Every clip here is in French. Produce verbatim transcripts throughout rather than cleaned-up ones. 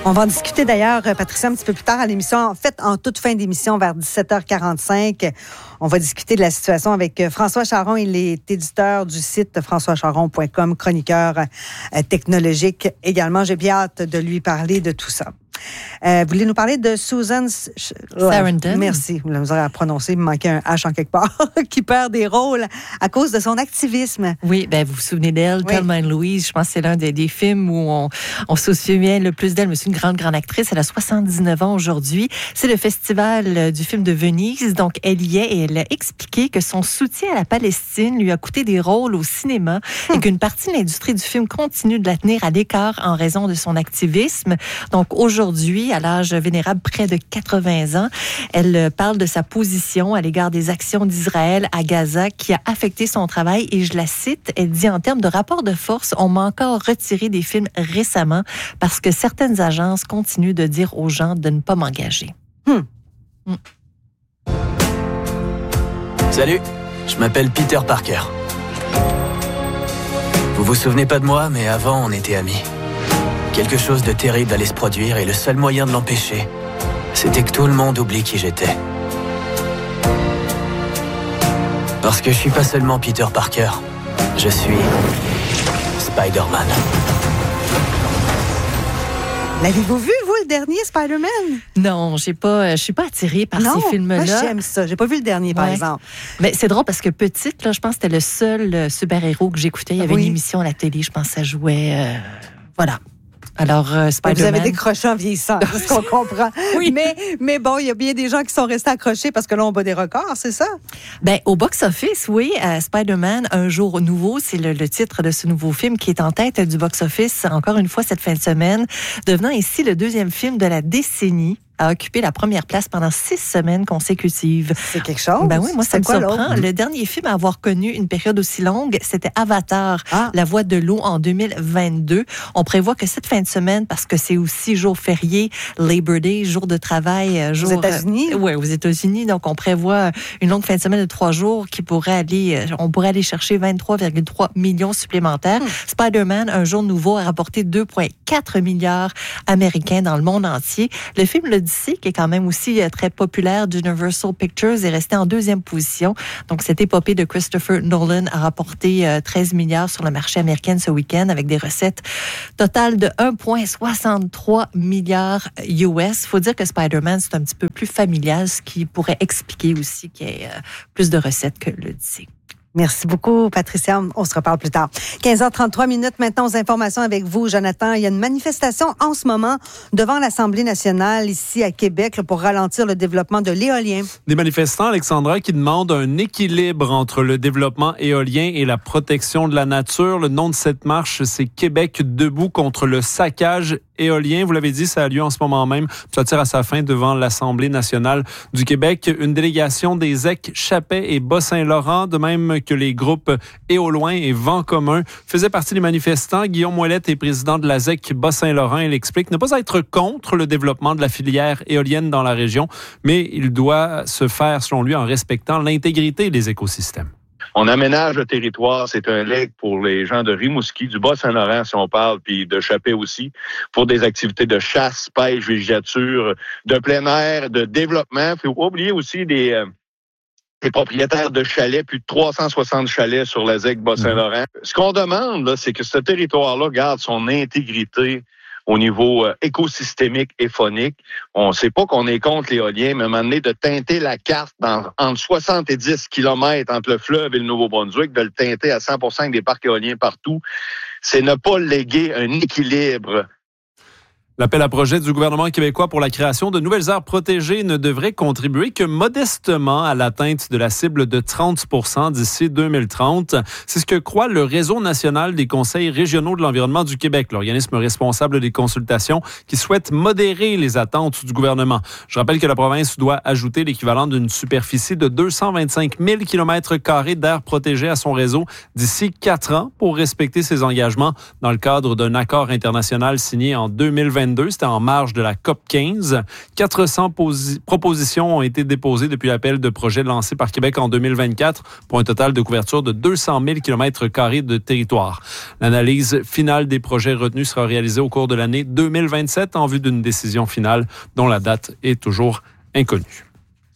On va en discuter d'ailleurs, Patricia, un petit peu plus tard à l'émission. En fait, en toute fin d'émission, vers dix-sept heures quarante-cinq, on va discuter de la situation avec François Charon. Il est éditeur du site françois charon point com, chroniqueur technologique également. J'ai bien hâte de lui parler de tout ça. Euh, vous voulez nous parler de Susan Sarandon? Merci. Vous nous aurez prononcé, il me manquait un H en quelque part, qui perd des rôles à cause de son activisme. Oui, ben vous vous souvenez d'elle, oui. Thelma and Louise. Je pense que c'est l'un des, des films où on, on se souvient le plus d'elle. Mais c'est une grande, grande actrice. Elle a soixante-dix-neuf ans aujourd'hui. C'est le festival du film de Venise. Donc, elle y est et elle a expliqué que son soutien à la Palestine lui a coûté des rôles au cinéma hum. et qu'une partie de l'industrie du film continue de la tenir à l'écart en raison de son activisme. Donc, aujourd'hui, Aujourd'hui, à l'âge vénérable, près de quatre-vingts ans, elle parle de sa position à l'égard des actions d'Israël à Gaza qui a affecté son travail. Et je la cite, elle dit, en termes de rapport de force, on m'a encore retiré des films récemment parce que certaines agences continuent de dire aux gens de ne pas m'engager. Hmm. Hmm. Salut, je m'appelle Peter Parker. Vous vous souvenez pas de moi, mais avant, on était amis. Quelque chose de terrible allait se produire et le seul moyen de l'empêcher, c'était que tout le monde oublie qui j'étais. Parce que je suis pas seulement Peter Parker, je suis Spider-Man. L'avez-vous vu, vous, le dernier Spider-Man? Non, j'ai pas, je suis pas attirée par non, ces films-là. Moi, j'aime ça. J'ai pas vu le dernier, ouais. par exemple. Mais c'est drôle parce que petite, là, je pense que c'était le seul super-héros que j'écoutais. Il y avait oui. une émission à la télé, je pense que ça jouait... Euh, voilà. Alors, euh, Spider-Man... Vous avez décroché en vieillissant, c'est ce qu'on comprend. Oui. Mais, mais bon, il y a bien des gens qui sont restés accrochés parce que là, on bat des records, c'est ça? Ben, au box-office, oui. Euh, Spider-Man, Un jour nouveau, c'est le, le titre de ce nouveau film qui est en tête du box-office, encore une fois, cette fin de semaine, devenant ici le deuxième film de la décennie a occupé la première place pendant six semaines consécutives. C'est quelque chose? Ben oui, moi, ça me quoi, surprend. L'autre? Le dernier film à avoir connu une période aussi longue, c'était Avatar, ah. La voix de l'eau en deux mille vingt-deux. On prévoit que cette fin de semaine, parce que c'est aussi jour férié, Labor Day, jour de travail. Jour, aux États-Unis? Euh, oui, aux États-Unis. Donc, on prévoit une longue fin de semaine de trois jours qui pourrait aller, on pourrait aller chercher vingt-trois virgule trois millions supplémentaires. Hmm. Spider-Man, Un jour nouveau, a rapporté deux virgule quatre milliards américains dans le monde entier. Le film le qui est quand même aussi très populaire d'Universal Pictures, est resté en deuxième position. Donc, cette épopée de Christopher Nolan a rapporté treize milliards sur le marché américain ce week-end avec des recettes totales de un virgule soixante-trois milliards U S. Il faut dire que Spider-Man, c'est un petit peu plus familial, ce qui pourrait expliquer aussi qu'il y ait plus de recettes que le disait. Merci beaucoup, Patricia. On se reparle plus tard. quinze heures trente-trois minutes maintenant aux informations avec vous, Jonathan. Il y a une manifestation en ce moment devant l'Assemblée nationale ici à Québec pour ralentir le développement de l'éolien. Des manifestants, Alexandra, qui demandent un équilibre entre le développement éolien et la protection de la nature. Le nom de cette marche, c'est Québec debout contre le saccage éolien. Vous l'avez dit, ça a lieu en ce moment même. Ça tire à sa fin devant l'Assemblée nationale du Québec. Une délégation des Z E C, Chappais et Bas-Saint-Laurent, de même que les groupes Éoloin et Vent commun, faisaient partie des manifestants. Guillaume Ouellette est président de la Z E C Bas-Saint-Laurent. Il explique ne pas être contre le développement de la filière éolienne dans la région, mais il doit se faire, selon lui, en respectant l'intégrité des écosystèmes. On aménage le territoire, c'est un legs pour les gens de Rimouski, du Bas-Saint-Laurent si on parle, puis de Chappais aussi, pour des activités de chasse, pêche, végétature, de plein air, de développement. Il faut pas oublier aussi des, euh, des propriétaires de chalets, plus de trois cent soixante chalets sur la Z E C Bas-Saint-Laurent. Mmh. Ce qu'on demande, là, c'est que ce territoire-là garde son intégrité au niveau euh, écosystémique et phonique. On ne sait pas qu'on est contre l'éolien, mais à un moment donné, de teinter la carte dans, entre soixante-dix kilomètres entre le fleuve et le Nouveau-Brunswick, de le teinter à cent pour cent avec des parcs éoliens partout, c'est ne pas léguer un équilibre. L'appel à projet du gouvernement québécois pour la création de nouvelles aires protégées ne devrait contribuer que modestement à l'atteinte de la cible de trente pour cent d'ici deux mille trente. C'est ce que croit le Réseau national des conseils régionaux de l'environnement du Québec, l'organisme responsable des consultations qui souhaite modérer les attentes du gouvernement. Je rappelle que la province doit ajouter l'équivalent d'une superficie de deux cent vingt-cinq mille kilomètres carrés d'aires protégées à son réseau d'ici quatre ans pour respecter ses engagements dans le cadre d'un accord international signé en deux mille vingt. vingt-deux. C'était en marge de la C O P quinze. quatre cents posi- propositions ont été déposées depuis l'appel de projet lancé par Québec en deux mille vingt-quatre pour un total de couverture de deux cent mille kilomètres carrés de territoire. L'analyse finale des projets retenus sera réalisée au cours de l'année deux mille vingt-sept en vue d'une décision finale dont la date est toujours inconnue.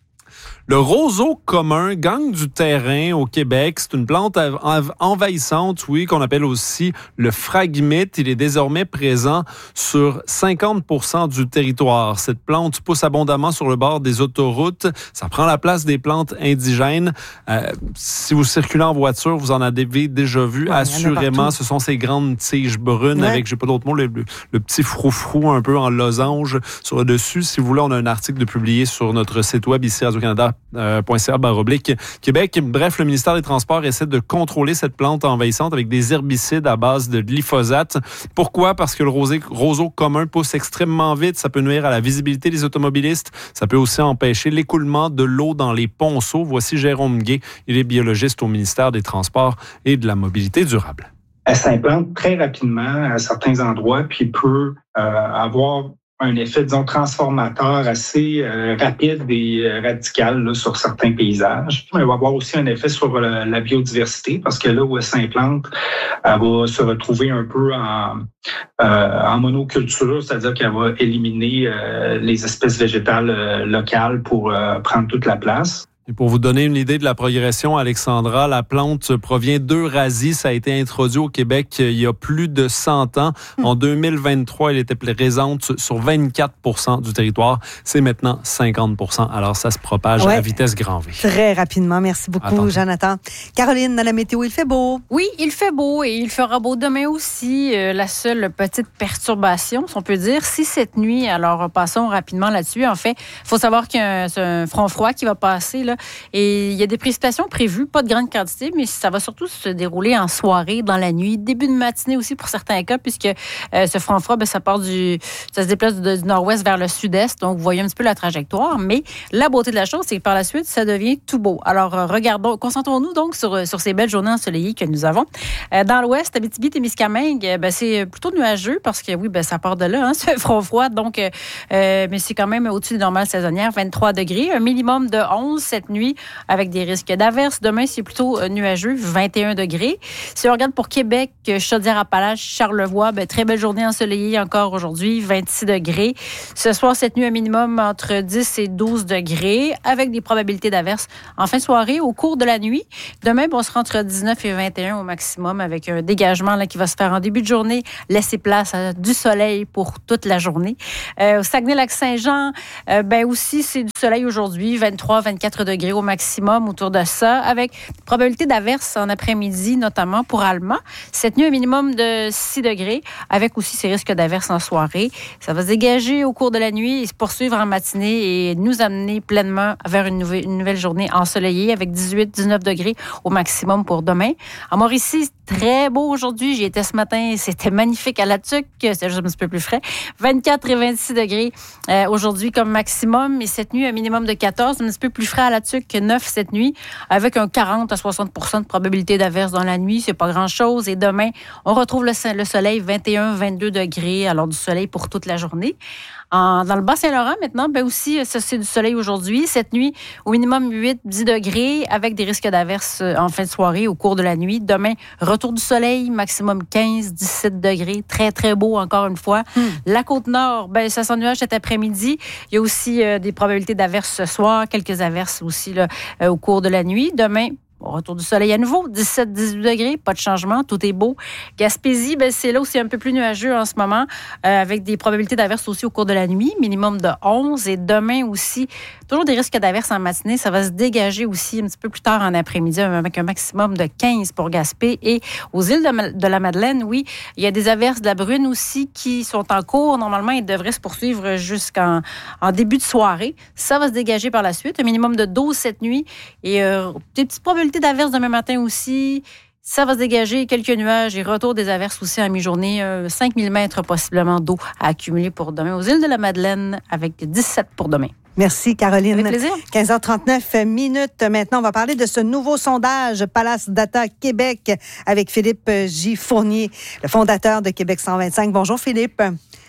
Le roseau commun gagne du terrain au Québec. C'est une plante envahissante, oui, qu'on appelle aussi le phragmite. Il est désormais présent sur cinquante pour cent du territoire. Cette plante pousse abondamment sur le bord des autoroutes. Ça prend la place des plantes indigènes. Euh, si vous circulez en voiture, vous en avez déjà vu. Ouais, assurément, ce sont ces grandes tiges brunes ouais. avec, j'ai pas d'autre mot, le, le petit froufrou un peu en losange sur le dessus. Si vous voulez, on a un article de publié sur notre site web ici, Radio-Canada. Euh, .ca barre oblique Québec. Bref, le ministère des Transports essaie de contrôler cette plante envahissante avec des herbicides à base de glyphosate. Pourquoi? Parce que le rosé, roseau commun pousse extrêmement vite. Ça peut nuire à la visibilité des automobilistes. Ça peut aussi empêcher l'écoulement de l'eau dans les ponceaux. Voici Jérôme Guay. Il est biologiste au ministère des Transports et de la Mobilité durable. Elle s'implante très rapidement à certains endroits puis peut euh, avoir un effet, disons, transformateur assez euh, rapide et euh, radical là, sur certains paysages. Elle va avoir aussi un effet sur euh, la biodiversité parce que là où elle s'implante, elle va se retrouver un peu en, euh, en monoculture, c'est-à-dire qu'elle va éliminer euh, les espèces végétales euh, locales pour euh, prendre toute la place. Et pour vous donner une idée de la progression, Alexandra, la plante provient d'Eurasie. Ça a été introduit au Québec il y a plus de cent ans. En deux mille vingt-trois, elle était présente sur vingt-quatre pour cent du territoire. C'est maintenant cinquante pour cent. Alors, ça se propage ouais, à vitesse grand V. Très rapidement. Merci beaucoup, Attention. Jonathan. Caroline, dans la météo, il fait beau. Oui, il fait beau et il fera beau demain aussi. Euh, la seule petite perturbation, si on peut dire, c'est cette nuit. Alors, passons rapidement là-dessus. En fait, il faut savoir qu'il y a un, c'est un front froid qui va passer, là. Et il y a des précipitations prévues, pas de grande quantité, mais ça va surtout se dérouler en soirée, dans la nuit, début de matinée aussi pour certains cas, puisque euh, ce front froid, ben, ça part du, ça se déplace du, du nord-ouest vers le sud-est, donc vous voyez un petit peu la trajectoire. Mais la beauté de la chose, c'est que par la suite, ça devient tout beau. Alors euh, regardons, concentrons-nous donc sur sur ces belles journées ensoleillées que nous avons. Euh, dans l'ouest, Abitibi-Témiscamingue, ben, c'est plutôt nuageux parce que oui, ben, ça part de là, hein, ce front froid. Donc, euh, mais c'est quand même au-dessus des normales saisonnières, vingt-trois degrés, un minimum de onze cette nuit, avec des risques d'averses. Demain, c'est plutôt nuageux, vingt et un degrés. Si on regarde pour Québec, Chaudière-Appalaches, Charlevoix, ben, très belle journée ensoleillée encore aujourd'hui, vingt-six degrés. Ce soir, cette nuit, un minimum entre dix et douze degrés, avec des probabilités d'averses en fin de soirée, au cours de la nuit. Demain, ben, on sera entre dix-neuf et vingt et un au maximum, avec un dégagement là, qui va se faire en début de journée, laisser place à du soleil pour toute la journée. Euh, au Saguenay-Lac-Saint-Jean, euh, ben aussi, c'est du soleil aujourd'hui, vingt-trois à vingt-quatre degrés au maximum autour de ça, avec probabilité d'averses en après-midi, notamment pour Alma. Cette nuit, un minimum de six degrés, avec aussi ces risques d'averses en soirée. Ça va se dégager au cours de la nuit et se poursuivre en matinée et nous amener pleinement vers une nouvelle, une nouvelle journée ensoleillée avec dix-huit à dix-neuf degrés au maximum pour demain. En Mauricie, très beau aujourd'hui. J'y étais ce matin. C'était magnifique à La Tuque. C'était juste un petit peu plus frais. vingt-quatre et vingt-six degrés euh, aujourd'hui comme maximum. Et cette nuit, un minimum de quatorze, un petit peu plus frais à La Tuque que neuf cette nuit, avec un quarante à soixante pour cent de probabilité d'averse dans la nuit. C'est pas grand-chose. Et demain, on retrouve le, le soleil, vingt et un à vingt-deux degrés, alors du soleil pour toute la journée. En, dans le Bas-Saint-Laurent, maintenant, ben aussi, ça, c'est du soleil aujourd'hui. Cette nuit, au minimum huit à dix degrés, avec des risques d'averses en fin de soirée, au cours de la nuit. Demain, retour du soleil, maximum quinze à dix-sept degrés. Très, très beau, encore une fois. Mm. La Côte-Nord, ben, ça s'ennuage cet après-midi. Il y a aussi euh, des probabilités d'averses ce soir, quelques averses aussi là, euh, au cours de la nuit. Demain, au retour du soleil à nouveau, dix-sept à dix-huit degrés, pas de changement, tout est beau. Gaspésie, ben, c'est là où c'est un peu plus nuageux en ce moment, euh, avec des probabilités d'averses aussi au cours de la nuit, minimum de onze. Et demain aussi, toujours des risques d'averses en matinée. Ça va se dégager aussi un petit peu plus tard en après-midi, avec un maximum de quinze pour Gaspé. Et aux îles de, de la Madeleine, oui, il y a des averses de la brune aussi qui sont en cours. Normalement, ils devraient se poursuivre jusqu'en en début de soirée. Ça va se dégager par la suite, un minimum de douze cette nuit. Et euh, des petites probabilités d'averses demain matin aussi. Ça va se dégager, quelques nuages et retour des averses aussi à mi-journée. Euh, cinq millimètres possiblement d'eau à accumuler pour demain aux îles de la Madeleine, avec dix-sept pour demain. Merci, Caroline. Avec plaisir. quinze heures trente-neuf minutes. Maintenant, on va parler de ce nouveau sondage Palace Data Québec avec Philippe J. Fournier, le fondateur de Québec cent vingt-cinq. Bonjour, Philippe.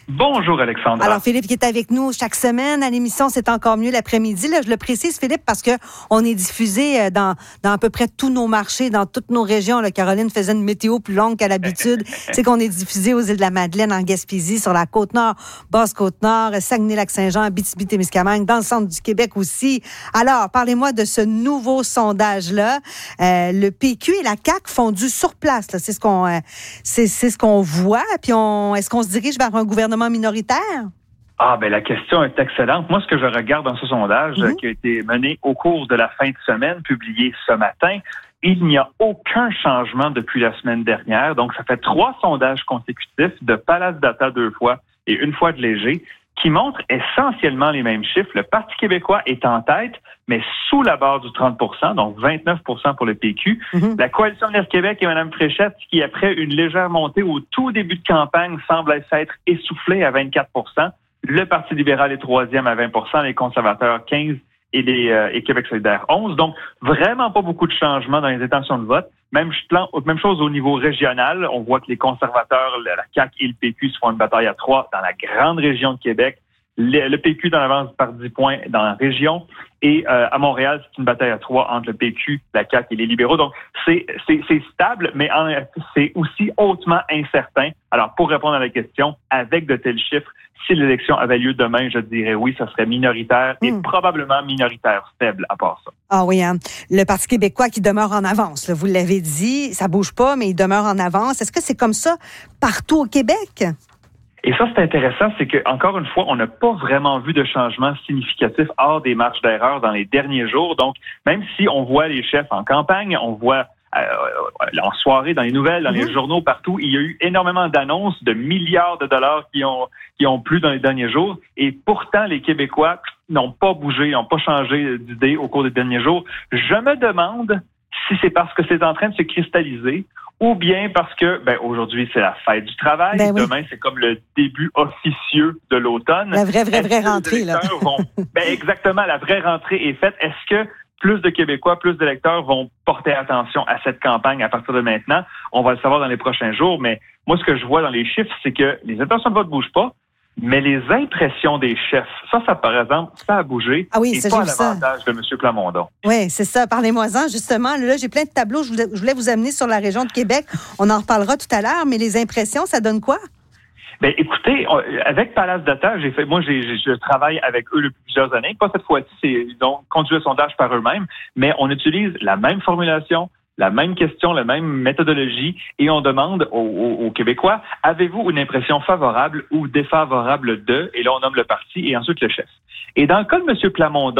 Bonjour, Alexandra. Alors, Philippe qui est avec nous chaque semaine à l'émission, c'est encore mieux l'après-midi. Là, je le précise, Philippe, parce que on est diffusé dans, dans à peu près tous nos marchés, dans toutes nos régions. Là, Caroline faisait une météo plus longue qu'à l'habitude. C'est qu'on est diffusé aux îles de la Madeleine, en Gaspésie, sur la Côte-Nord, Basse-Côte-Nord, Saguenay-Lac-Saint-Jean, Abitibi-Témiscamingue, dans le centre du Québec aussi. Alors, parlez-moi de ce nouveau sondage-là. Euh, le P Q et la C A Q font du sur place. Là. C'est ce qu'on, euh, c'est, c'est ce qu'on voit. Puis, on, est-ce qu'on se dirige vers un gouvernement minoritaire? Ah, ben la question est excellente. Moi, ce que je regarde dans ce sondage mm-hmm. euh, qui a été mené au cours de la fin de semaine, publié ce matin, il n'y a aucun changement depuis la semaine dernière. Donc, ça fait trois sondages consécutifs de Palace Data deux fois et une fois de Léger qui montrent essentiellement les mêmes chiffres. Le Parti québécois est en tête, mais sous la barre du trente pour cent, donc vingt-neuf pour cent pour le P Q. Mm-hmm. La Coalition Avenir Québec et Mme Fréchette, qui après une légère montée au tout début de campagne, semble s'être essoufflée à vingt-quatre pour cent. Le Parti libéral est troisième à vingt pour cent, les conservateurs quinze pour cent et, les, euh, et Québec solidaire onze. Donc, vraiment pas beaucoup de changements dans les intentions de vote. Même, même chose au niveau régional. On voit que les conservateurs, la C A Q et le P Q se font une bataille à trois dans la grande région de Québec. Le, le P Q dans l'avance par dix points dans la région. Et euh, à Montréal, c'est une bataille à trois entre le P Q, la C A Q et les libéraux. Donc, c'est, c'est, c'est stable, mais en, c'est aussi hautement incertain. Alors, pour répondre à la question, avec de tels chiffres, si l'élection avait lieu demain, je dirais oui, ça serait minoritaire et mmh. probablement minoritaire faible à part ça. Ah oui, hein? Le Parti québécois qui demeure en avance, là, vous l'avez dit, ça bouge pas, mais il demeure en avance. Est-ce que c'est comme ça partout au Québec? Et ça, c'est intéressant, c'est que encore une fois, on n'a pas vraiment vu de changement significatif hors des marges d'erreur dans les derniers jours. Donc, même si on voit les chefs en campagne, on voit euh, en soirée, dans les nouvelles, dans mmh. les journaux, partout, il y a eu énormément d'annonces de milliards de dollars qui ont qui ont plu dans les derniers jours. Et pourtant, les Québécois n'ont pas bougé, n'ont pas changé d'idée au cours des derniers jours. Je me demande si c'est parce que c'est en train de se cristalliser ou bien parce que, ben, aujourd'hui, c'est la fête du travail. Ben oui. Demain, c'est comme le début officieux de l'automne. La vraie, vraie, vraie rentrée, là. Vont, ben, exactement, la vraie rentrée est faite. Est-ce que plus de Québécois, plus d'électeurs vont porter attention à cette campagne à partir de maintenant? On va le savoir dans les prochains jours, mais moi, ce que je vois dans les chiffres, c'est que les intentions de vote ne bougent pas, mais les impressions des chefs, ça, ça par exemple, ça a bougé. Ah oui, et ça, pas à j'ai l'avantage ça. de M. Plamondon. Oui, c'est ça. Parlez-moi-en, justement. Là, j'ai plein de tableaux. Je voulais, je voulais vous amener sur la région de Québec. On en reparlera tout à l'heure, mais les impressions, ça donne quoi? Ben, écoutez, avec Palace Data, j'ai fait, moi, j'ai, je travaille avec eux depuis plusieurs années. Pas cette fois-ci, c'est, ils ont conduit le sondage par eux-mêmes, mais on utilise la même formulation, la même question, la même méthodologie, et on demande aux, aux, aux Québécois, avez-vous une impression favorable ou défavorable de, et là, on nomme le parti et ensuite le chef. Et dans le cas de M. Plamondon,